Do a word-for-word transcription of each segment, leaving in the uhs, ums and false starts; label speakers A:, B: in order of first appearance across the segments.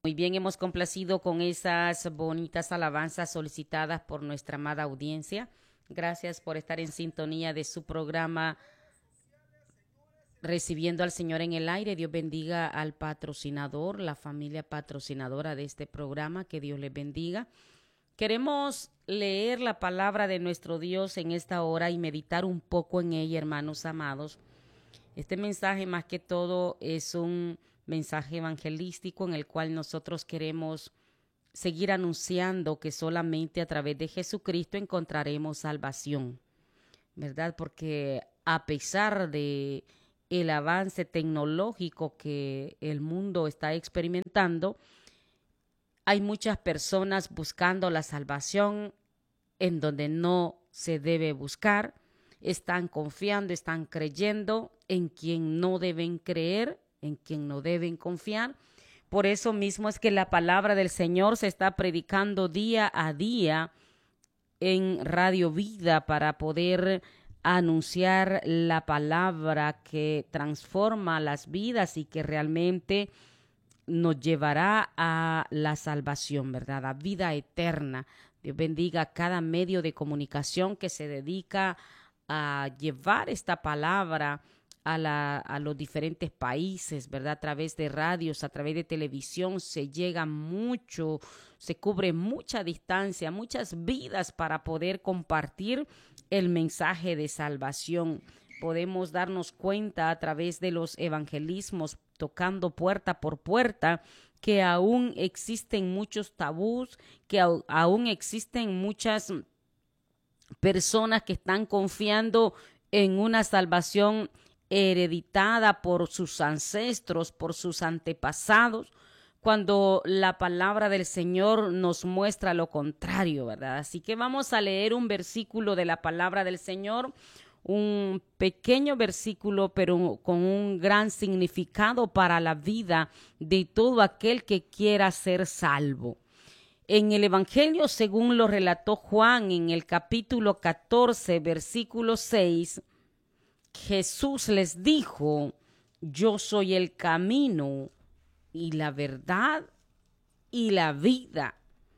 A: Muy bien, hemos complacido con esas bonitas alabanzas solicitadas por nuestra amada audiencia. Gracias por estar en sintonía de su programa Recibiendo al Señor en el Aire. Dios bendiga al patrocinador, la familia patrocinadora de este programa. Que Dios les bendiga. Queremos leer la palabra de nuestro Dios en esta hora y meditar un poco en ella, hermanos amados. Este mensaje, más que todo, es un mensaje evangelístico en el cual nosotros queremos seguir anunciando que solamente a través de Jesucristo encontraremos salvación, ¿verdad? Porque a pesar de el avance tecnológico que el mundo está experimentando, hay muchas personas buscando la salvación en donde no se debe buscar. Están confiando, están creyendo en quien no deben creer, en quien no deben confiar. Por eso mismo es que la palabra del Señor se está predicando día a día en Radio Vida para poder anunciar la palabra que transforma las vidas y que realmente nos llevará a la salvación, ¿verdad? A vida eterna. Dios bendiga a cada medio de comunicación que se dedica a llevar esta palabra a, la, a los diferentes países, ¿verdad? A través de radios, a través de televisión, se llega mucho, se cubre mucha distancia, muchas vidas para poder compartir el mensaje de salvación. Podemos darnos cuenta a través de los evangelismos, tocando puerta por puerta, que aún existen muchos tabús, que au- aún existen muchas personas que están confiando en una salvación hereditada por sus ancestros, por sus antepasados, cuando la palabra del Señor nos muestra lo contrario, ¿verdad? Así que vamos a leer un versículo de la palabra del Señor, un pequeño versículo, pero con un gran significado para la vida de todo aquel que quiera ser salvo. En el Evangelio, según lo relató Juan en el capítulo catorce, versículo seis, Jesús les dijo: yo soy el camino y la verdad y la vida.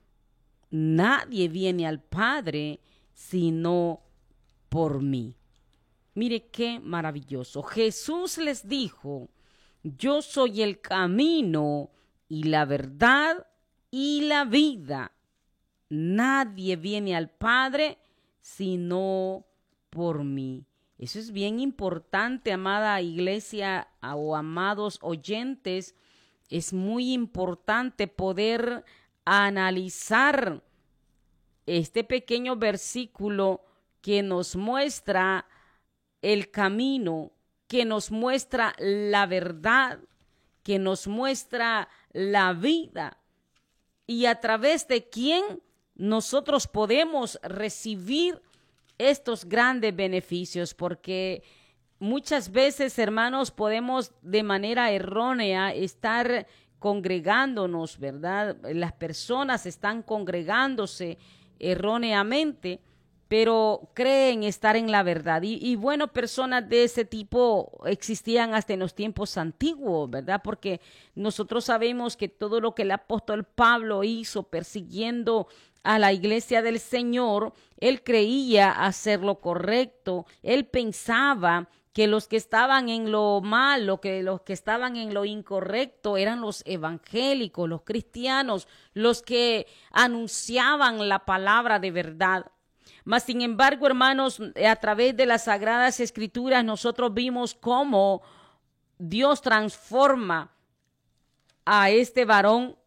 A: Nadie viene al Padre sino por mí. Mire qué maravilloso. Jesús les dijo: yo soy el camino y la verdad y la vida. Nadie viene al Padre sino por mí. Eso es bien importante, amada iglesia o amados oyentes. Es muy importante poder analizar este pequeño versículo que nos muestra el camino, que nos muestra la verdad, que nos muestra la vida, y a través de quién nosotros podemos recibir estos grandes beneficios, porque muchas veces, hermanos, podemos de manera errónea estar congregándonos, ¿verdad? Las personas están congregándose erróneamente, pero creen estar en la verdad. Y, y bueno, personas de ese tipo existían hasta en los tiempos antiguos, ¿verdad? Porque nosotros sabemos que todo lo que el apóstol Pablo hizo persiguiendo a la iglesia del Señor, él creía hacer lo correcto, él pensaba que los que estaban en lo malo, que los que estaban en lo incorrecto eran los evangélicos, los cristianos, los que anunciaban la palabra de verdad. Mas, sin embargo, hermanos, a través de las Sagradas Escrituras nosotros vimos cómo Dios transforma a este varón,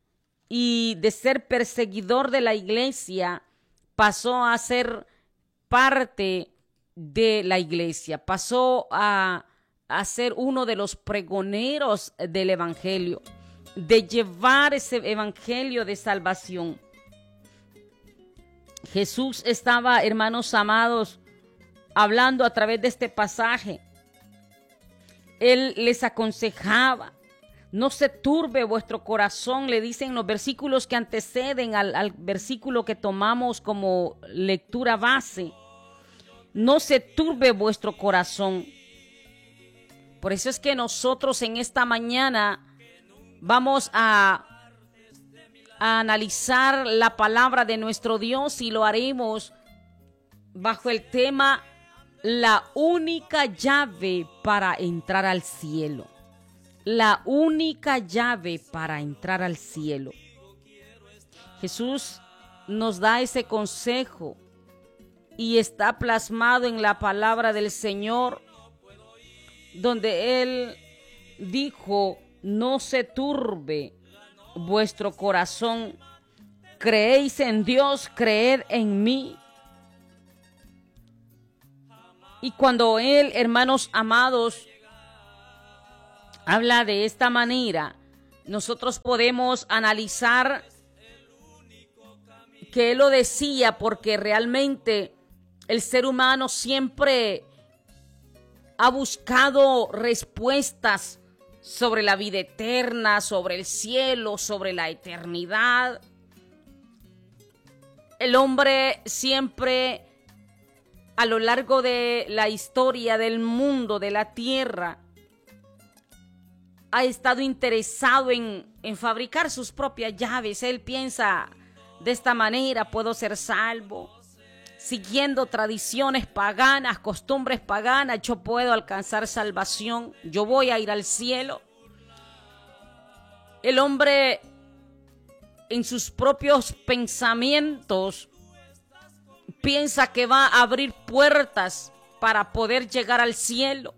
A: y de ser perseguidor de la iglesia pasó a ser parte de la iglesia, pasó a, a ser uno de los pregoneros del evangelio, de llevar ese evangelio de salvación. Jesús estaba, hermanos amados, hablando a través de este pasaje. Él les aconsejaba: no se turbe vuestro corazón, le dicen los versículos que anteceden al, al versículo que tomamos como lectura base. No se turbe vuestro corazón. Por eso es que nosotros en esta mañana vamos a a analizar la palabra de nuestro Dios y lo haremos bajo el tema la única llave para entrar al cielo. La única llave para entrar al cielo. Jesús nos da ese consejo y está plasmado en la palabra del Señor, donde Él dijo: no se turbe vuestro corazón, creéis en Dios, creed en mí. Y cuando Él, hermanos amados, habla de esta manera, nosotros podemos analizar que Él lo decía porque realmente el ser humano siempre ha buscado respuestas sobre la vida eterna, sobre el cielo, sobre la eternidad. El hombre siempre, a lo largo de la historia del mundo, de la tierra, ha estado interesado en, en fabricar sus propias llaves. Él piensa de esta manera: puedo ser salvo. Siguiendo tradiciones paganas, costumbres paganas, yo puedo alcanzar salvación. Yo voy a ir al cielo. El hombre, en sus propios pensamientos, piensa que va a abrir puertas para poder llegar al cielo.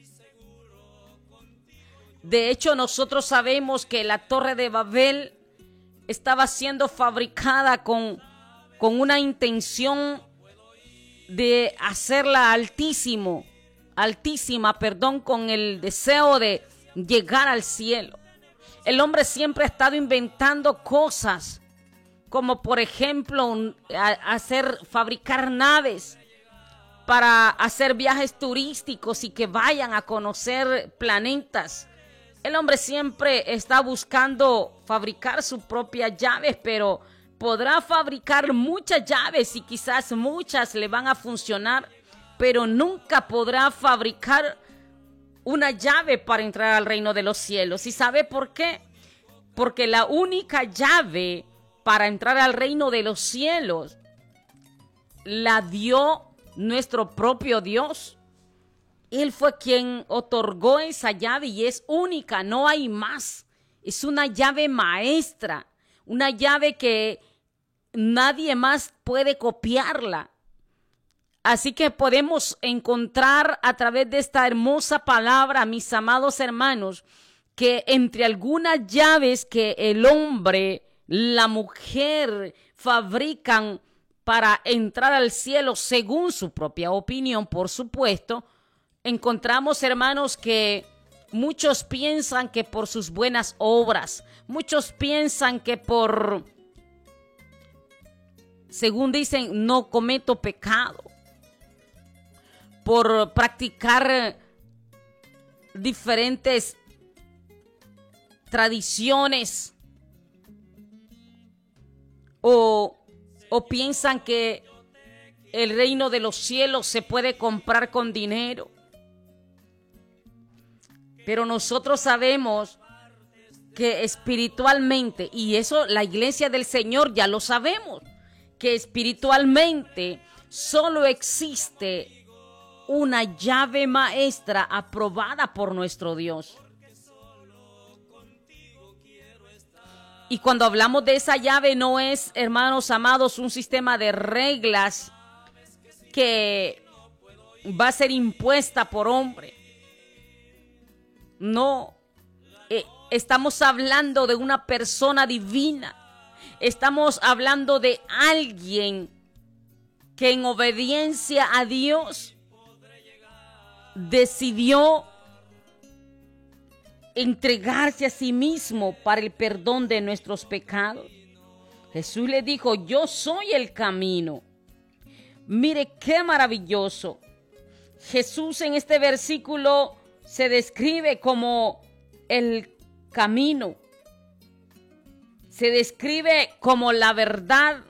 A: De hecho, nosotros sabemos que la Torre de Babel estaba siendo fabricada con, con una intención de hacerla altísimo, altísima, perdón, con el deseo de llegar al cielo. El hombre siempre ha estado inventando cosas, como por ejemplo hacer, fabricar naves para hacer viajes turísticos y que vayan a conocer planetas. El hombre siempre está buscando fabricar sus propias llaves, pero podrá fabricar muchas llaves y quizás muchas le van a funcionar, pero nunca podrá fabricar una llave para entrar al reino de los cielos. ¿Y sabe por qué? Porque la única llave para entrar al reino de los cielos la dio nuestro propio Dios. Él fue quien otorgó esa llave y es única, no hay más. Es una llave maestra, una llave que nadie más puede copiarla. Así que podemos encontrar a través de esta hermosa palabra, mis amados hermanos, que entre algunas llaves que el hombre, la mujer fabrican para entrar al cielo según su propia opinión, por supuesto, encontramos, hermanos, que muchos piensan que por sus buenas obras, muchos piensan que por, según dicen, no cometo pecado, por practicar diferentes tradiciones, o, o piensan que el reino de los cielos se puede comprar con dinero. Pero nosotros sabemos que espiritualmente, y eso la iglesia del Señor ya lo sabemos, que espiritualmente solo existe una llave maestra aprobada por nuestro Dios. Y cuando hablamos de esa llave, no es, hermanos amados, un sistema de reglas que va a ser impuesta por hombre. No, eh, estamos hablando de una persona divina. Estamos hablando de alguien que en obediencia a Dios decidió entregarse a sí mismo para el perdón de nuestros pecados. Jesús le dijo: yo soy el camino. Mire qué maravilloso. Jesús en este versículo se describe como el camino. Se describe como la verdad.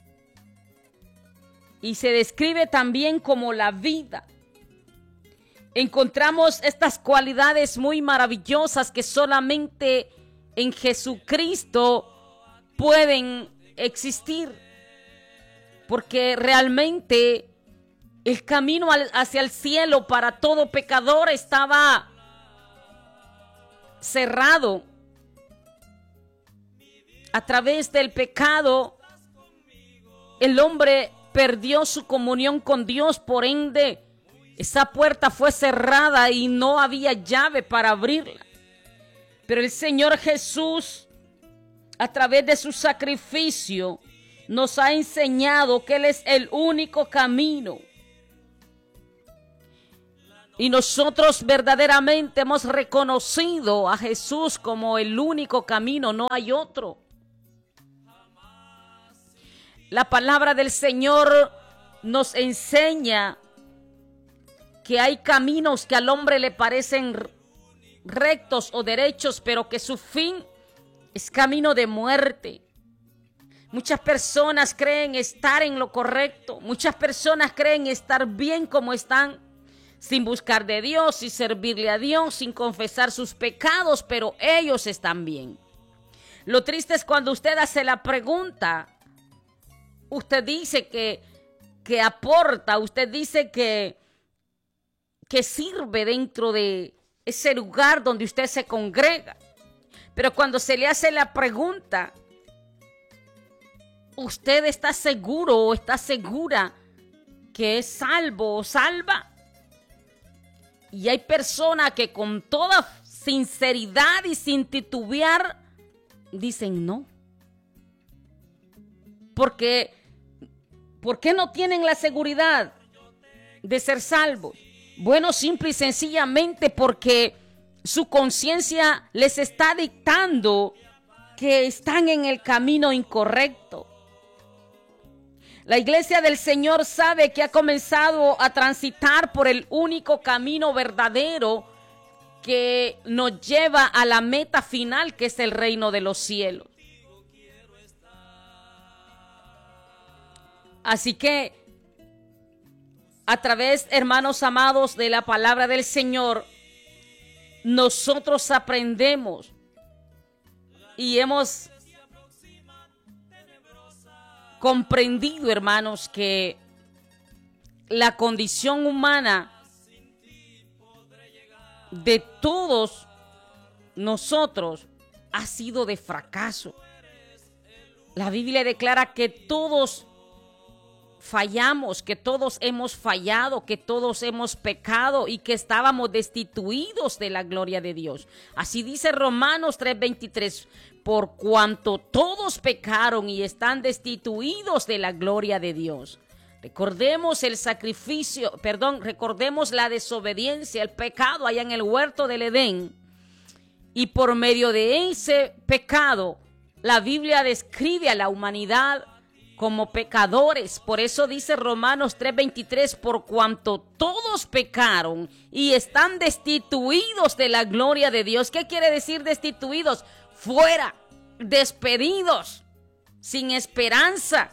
A: Y se describe también como la vida. Encontramos estas cualidades muy maravillosas que solamente en Jesucristo pueden existir, porque realmente el camino hacia el cielo para todo pecador estaba cerrado. A través del pecado, el hombre perdió su comunión con Dios, por ende, esa puerta fue cerrada y no había llave para abrirla. Pero el Señor Jesús, a través de su sacrificio, nos ha enseñado que Él es el único camino. Y nosotros verdaderamente hemos reconocido a Jesús como el único camino, no hay otro. La palabra del Señor nos enseña que hay caminos que al hombre le parecen rectos o derechos, pero que su fin es camino de muerte. Muchas personas creen estar en lo correcto. Muchas personas creen estar bien como están, sin buscar de Dios, sin servirle a Dios, sin confesar sus pecados, pero ellos están bien. Lo triste es cuando usted hace la pregunta. Usted dice que, que aporta, usted dice que, que sirve dentro de ese lugar donde usted se congrega. Pero cuando se le hace la pregunta, ¿usted está seguro o está segura que es salvo o salva? Y hay personas que con toda sinceridad y sin titubear dicen no. Porque, ¿por qué no tienen la seguridad de ser salvos? Bueno, simple y sencillamente porque su conciencia les está dictando que están en el camino incorrecto. La iglesia del Señor sabe que ha comenzado a transitar por el único camino verdadero que nos lleva a la meta final, que es el reino de los cielos. Así que, a través, hermanos amados, de la palabra del Señor, nosotros aprendemos y hemos comprendido, hermanos, que la condición humana de todos nosotros ha sido de fracaso. La Biblia declara que todos fallamos, que todos hemos fallado, que todos hemos pecado y que estábamos destituidos de la gloria de Dios. Así dice Romanos tres veintitrés, por cuanto todos pecaron y están destituidos de la gloria de Dios. Recordemos el sacrificio, perdón, recordemos la desobediencia, el pecado allá en el huerto del Edén. Y por medio de ese pecado, la Biblia describe a la humanidad como pecadores. Por eso dice Romanos tres veintitrés, por cuanto todos pecaron y están destituidos de la gloria de Dios. ¿Qué quiere decir destituidos? Fuera, despedidos, sin esperanza.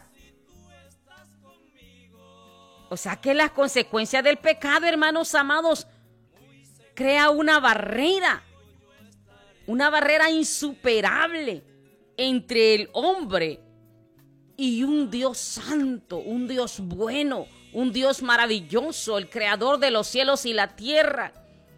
A: O sea que la consecuencia del pecado, hermanos amados, crea una barrera, una barrera insuperable entre el hombre y un Dios santo, un Dios bueno, un Dios maravilloso, el creador de los cielos y la tierra.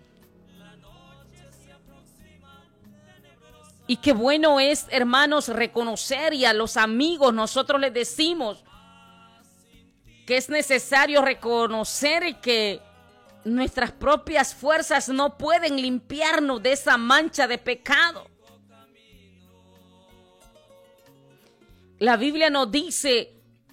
A: Y qué bueno es, hermanos, reconocer, y a los amigos nosotros les decimos que es necesario reconocer que nuestras propias fuerzas no pueden limpiarnos de esa mancha de pecado. La Biblia nos dice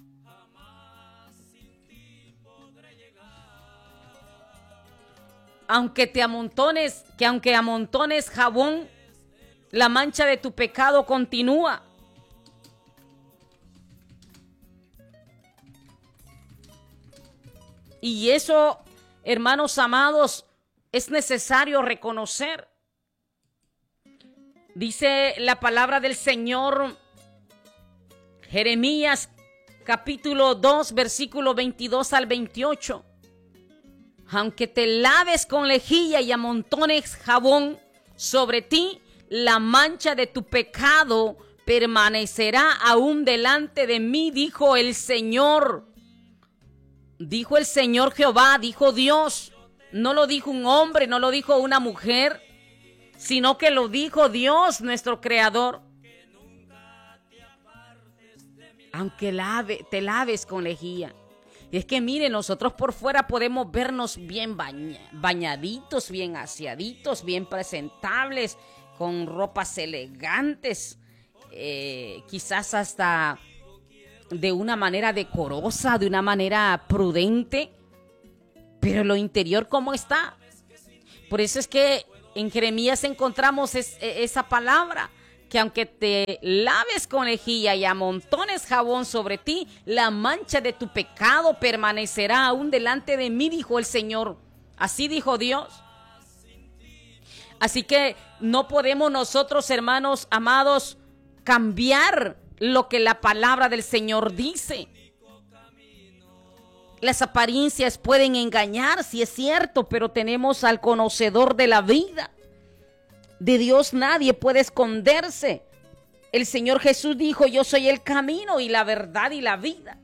A: aunque te amontones, que aunque amontones jabón, la mancha de tu pecado continúa. Y eso, hermanos amados, es necesario reconocer. Dice la palabra del Señor, Jeremías capítulo dos, versículo veintidós al veintiocho. Aunque te laves con lejía y amontones jabón sobre ti, la mancha de tu pecado permanecerá aún delante de mí, dijo el Señor. Dijo el Señor Jehová, dijo Dios. No lo dijo un hombre, no lo dijo una mujer, sino que lo dijo Dios, nuestro Creador. Aunque lave, te laves con lejía. Y es que mire, nosotros por fuera podemos vernos bien baña, bañaditos, bien aseaditos, bien presentables, con ropas elegantes, eh, quizás hasta de una manera decorosa, de una manera prudente, pero lo interior, ¿cómo está? Por eso es que en Jeremías encontramos es, esa palabra, que aunque te laves con lejía y amontones jabón sobre ti, la mancha de tu pecado permanecerá aún delante de mí, dijo el Señor. Así dijo Dios. Así que no podemos nosotros, hermanos amados, cambiar lo que la palabra del Señor dice. Las apariencias pueden engañar, sí es cierto, pero tenemos al conocedor de la vida. De Dios nadie puede esconderse. El Señor Jesús dijo, yo soy el camino y la verdad y la vida.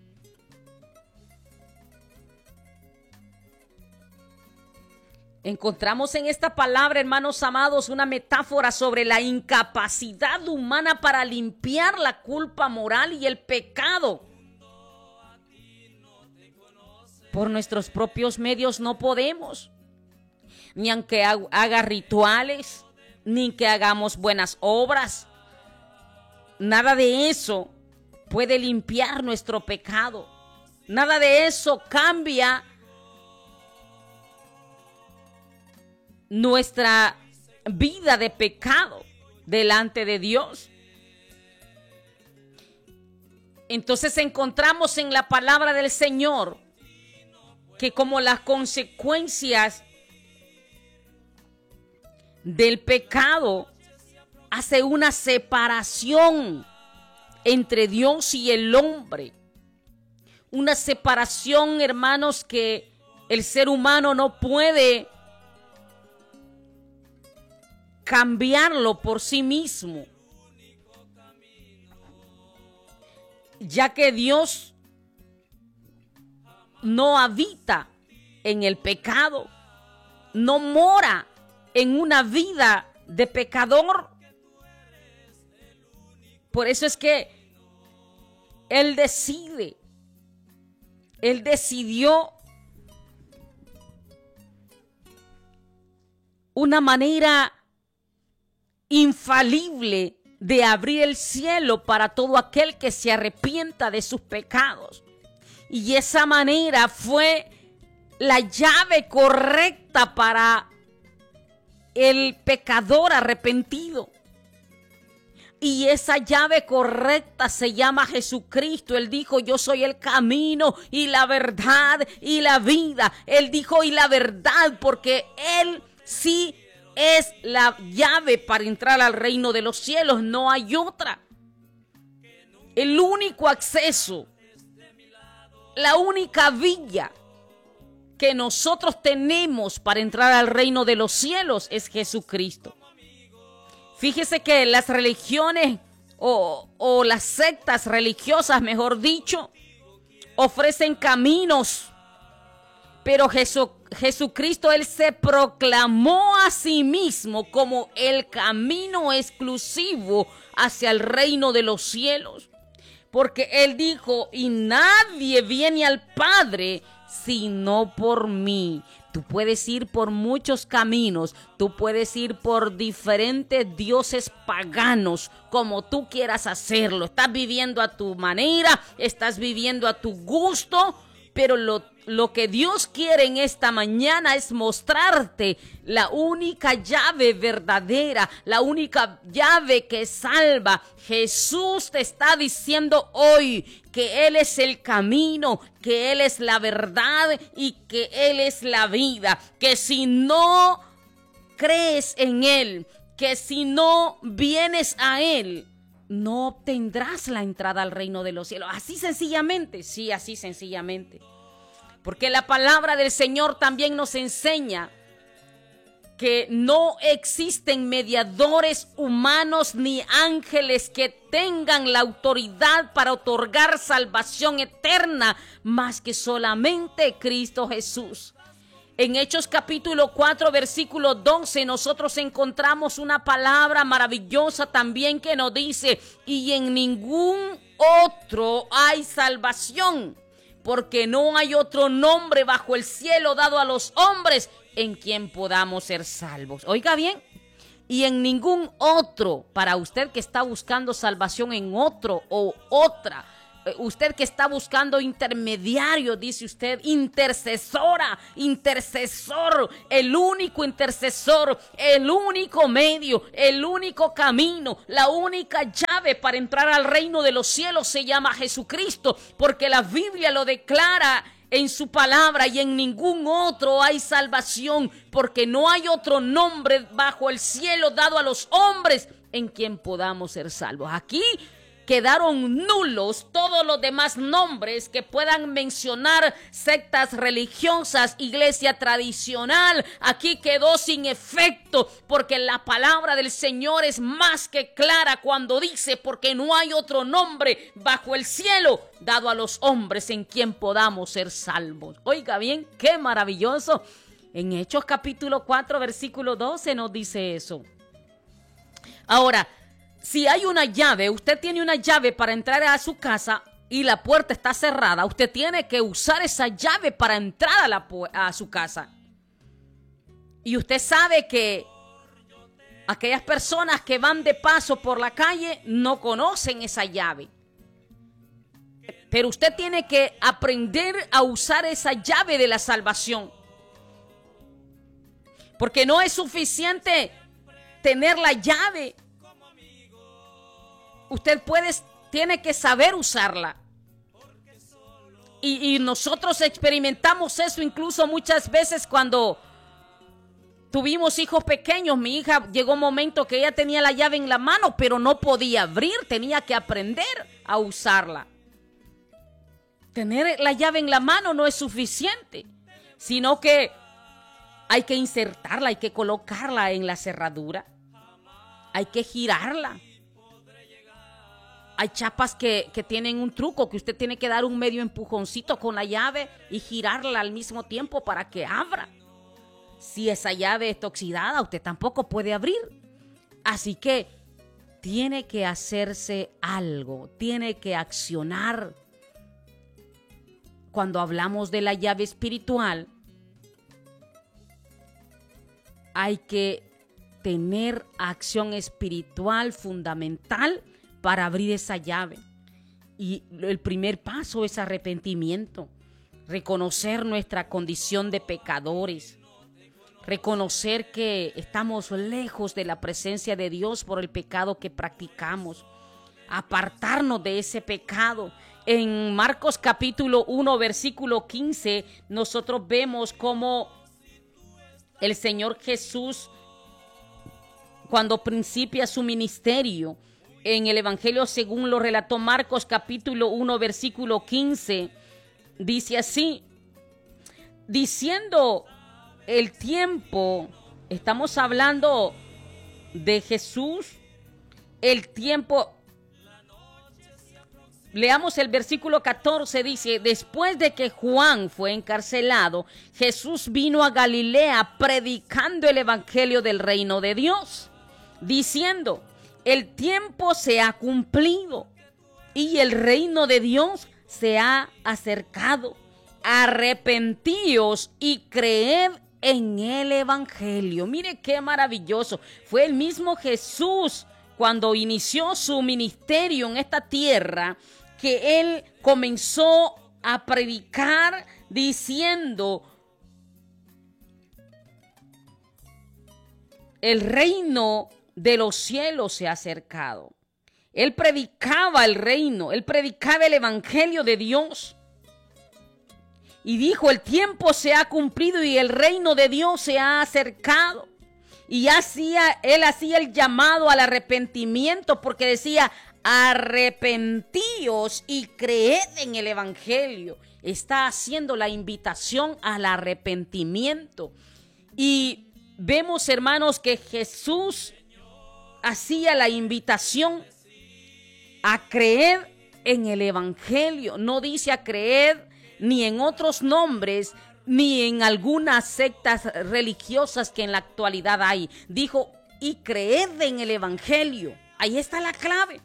A: Encontramos en esta palabra, hermanos amados, una metáfora sobre la incapacidad humana para limpiar la culpa moral y el pecado. Por nuestros propios medios no podemos, ni aunque haga rituales, ni que hagamos buenas obras. Nada de eso puede limpiar nuestro pecado. Nada de eso cambia nuestra vida de pecado delante de Dios. Entonces encontramos en la palabra del Señor que como las consecuencias del pecado hace una separación entre Dios y el hombre. Una separación, hermanos, que el ser humano no puede cambiarlo por sí mismo, ya que Dios no habita en el pecado, no mora en una vida de pecador. Por eso es que Él decide, Él decidió una manera infalible de abrir el cielo para todo aquel que se arrepienta de sus pecados. Y esa manera fue la llave correcta para el pecador arrepentido. Y esa llave correcta se llama Jesucristo. Él dijo, yo soy el camino y la verdad y la vida. Él dijo, y la verdad, porque Él sí es la llave para entrar al reino de los cielos. No hay otra. El único acceso, la única vía que nosotros tenemos para entrar al reino de los cielos es Jesucristo. Fíjese que las religiones o, o las sectas religiosas, mejor dicho, ofrecen caminos, pero Jesu, Jesucristo, Él se proclamó a sí mismo como el camino exclusivo hacia el reino de los cielos. Porque Él dijo, y nadie viene al Padre sino por mí. Tú puedes ir por muchos caminos, tú puedes ir por diferentes dioses paganos, como tú quieras hacerlo. Estás viviendo a tu manera, estás viviendo a tu gusto, pero lo, lo que Dios quiere en esta mañana es mostrarte la única llave verdadera, la única llave que salva. Jesús te está diciendo hoy que Él es el camino, que Él es la verdad y que Él es la vida. Que si no crees en Él, que si no vienes a Él, no obtendrás la entrada al reino de los cielos. Así sencillamente, sí, así sencillamente. Porque la palabra del Señor también nos enseña que no existen mediadores humanos ni ángeles que tengan la autoridad para otorgar salvación eterna más que solamente Cristo Jesús. En Hechos capítulo cuatro, versículo doce, nosotros encontramos una palabra maravillosa también que nos dice: y en ningún otro hay salvación, porque no hay otro nombre bajo el cielo dado a los hombres en quien podamos ser salvos. Oiga bien, y en ningún otro, para usted que está buscando salvación en otro o otra, usted que está buscando intermediario, dice usted, intercesora, intercesor, el único intercesor, el único medio, el único camino, la única llave para entrar al reino de los cielos se llama Jesucristo, porque la Biblia lo declara en su palabra: y en ningún otro hay salvación, porque no hay otro nombre bajo el cielo dado a los hombres en quien podamos ser salvos. Aquí quedaron nulos todos los demás nombres que puedan mencionar sectas religiosas, iglesia tradicional. Aquí quedó sin efecto, porque la palabra del Señor es más que clara cuando dice: porque no hay otro nombre bajo el cielo dado a los hombres en quien podamos ser salvos. Oiga bien, qué maravilloso. En Hechos capítulo cuatro, versículo doce nos dice eso. Ahora, si hay una llave, usted tiene una llave para entrar a su casa y la puerta está cerrada, usted tiene que usar esa llave para entrar a, la, a su casa. Y usted sabe que aquellas personas que van de paso por la calle no conocen esa llave. Pero usted tiene que aprender a usar esa llave de la salvación. Porque no es suficiente tener la llave. Usted puede, tiene que saber usarla. Y, y nosotros experimentamos eso incluso muchas veces cuando tuvimos hijos pequeños. Mi hija llegó un momento que ella tenía la llave en la mano, pero no podía abrir, tenía que aprender a usarla. Tener la llave en la mano no es suficiente, sino que hay que insertarla, hay que colocarla en la cerradura, hay que girarla. Hay chapas que, que tienen un truco, que usted tiene que dar un medio empujoncito con la llave y girarla al mismo tiempo para que abra. Si esa llave está oxidada, usted tampoco puede abrir. Así que tiene que hacerse algo, tiene que accionar. Cuando hablamos de la llave espiritual, hay que tener acción espiritual fundamental para abrir esa llave. Y el primer paso es arrepentimiento, reconocer nuestra condición de pecadores, reconocer que estamos lejos de la presencia de Dios por el pecado que practicamos, apartarnos de ese pecado. En Marcos capítulo uno, versículo quince, nosotros vemos cómo el Señor Jesús, cuando principia su ministerio, en el Evangelio según lo relató Marcos capítulo uno, versículo quince, dice así: diciendo el tiempo, estamos hablando de Jesús, el tiempo. Leamos el versículo catorce, dice: después de que Juan fue encarcelado, Jesús vino a Galilea predicando el evangelio del reino de Dios, diciendo: el tiempo se ha cumplido y el reino de Dios se ha acercado. Arrepentíos y creed en el evangelio. Mire qué maravilloso. Fue el mismo Jesús, cuando inició su ministerio en esta tierra, que él comenzó a predicar diciendo: el reino de los cielos se ha acercado. Él predicaba el reino, él predicaba el evangelio de Dios. Y dijo: el tiempo se ha cumplido y el reino de Dios se ha acercado. Y hacía, él hacía el llamado al arrepentimiento, porque decía: arrepentíos y creed en el evangelio. Está haciendo la invitación al arrepentimiento. Y vemos, hermanos, que Jesús hacía la invitación a creer en el Evangelio. No dice a creer ni en otros nombres, ni en algunas sectas religiosas que en la actualidad hay. Dijo, y creed en el Evangelio. Ahí está la clave.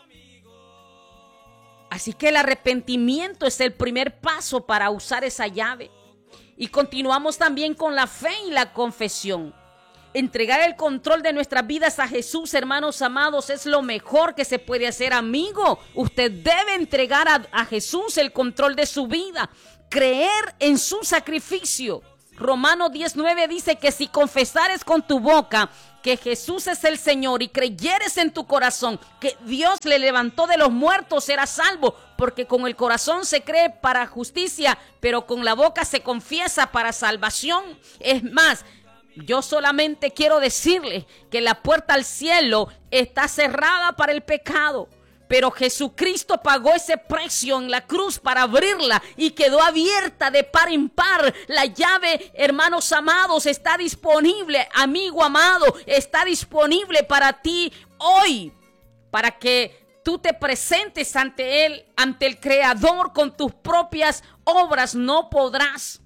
A: Así que el arrepentimiento es el primer paso para usar esa llave. Y continuamos también con la fe y la confesión. Entregar el control de nuestras vidas a Jesús, hermanos amados, es lo mejor que se puede hacer, amigo. Usted debe entregar a, a Jesús el control de su vida. Creer en su sacrificio. Romanos diez nueve dice que si confesares con tu boca que Jesús es el Señor y creyeres en tu corazón que Dios le levantó de los muertos, serás salvo, porque con el corazón se cree para justicia, pero con la boca se confiesa para salvación. Es más, yo solamente quiero decirle que la puerta al cielo está cerrada para el pecado. Pero Jesucristo pagó ese precio en la cruz para abrirla y quedó abierta de par en par. La llave, hermanos amados, está disponible, amigo amado, está disponible para ti hoy, para que tú te presentes ante Él, ante el Creador con tus propias obras. No podrás,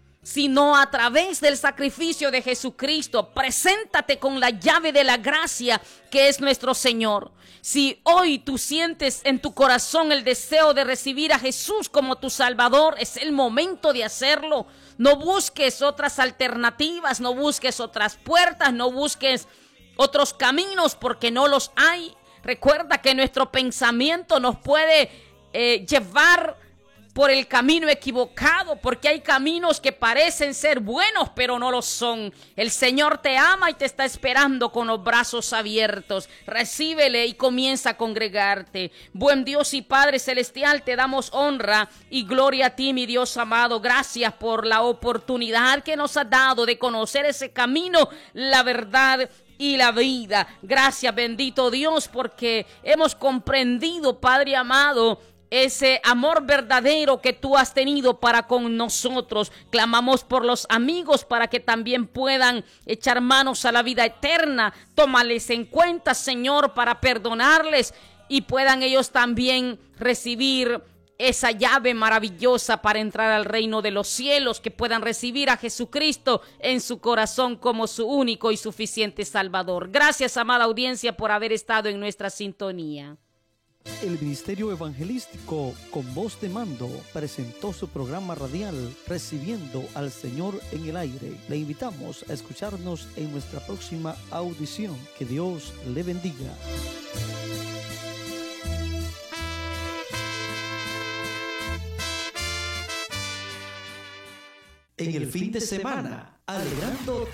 A: sino a través del sacrificio de Jesucristo. Preséntate con la llave de la gracia que es nuestro Señor. Si hoy tú sientes en tu corazón el deseo de recibir a Jesús como tu Salvador, es el momento de hacerlo. No busques otras alternativas, no busques otras puertas, no busques otros caminos, porque no los hay. Recuerda que nuestro pensamiento nos puede eh, llevar por el camino equivocado, porque hay caminos que parecen ser buenos, pero no lo son. El Señor te ama y te está esperando con los brazos abiertos. Recíbele y comienza a congregarte. Buen Dios y Padre Celestial, te damos honra y gloria a ti, mi Dios amado. Gracias por la oportunidad que nos has dado de conocer ese camino, la verdad y la vida. Gracias, bendito Dios, porque hemos comprendido, Padre amado, ese amor verdadero que tú has tenido para con nosotros. Clamamos por los amigos para que también puedan echar manos a la vida eterna. Tómales en cuenta, Señor, para perdonarles y puedan ellos también recibir esa llave maravillosa para entrar al reino de los cielos, que puedan recibir a Jesucristo en su corazón como su único y suficiente Salvador. Gracias, amada audiencia, por haber estado en nuestra sintonía.
B: El Ministerio Evangelístico Con Voz de Mando presentó su programa radial Recibiendo al Señor en el Aire. Le invitamos a escucharnos en nuestra próxima audición. Que Dios le bendiga. En el fin de semana, alegrando